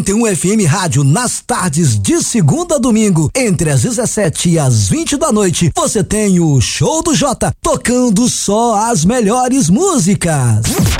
Tem um FM Rádio nas tardes de segunda a domingo, entre as 17 e as 20 da noite. Você tem o Show do Jota, tocando só as melhores músicas.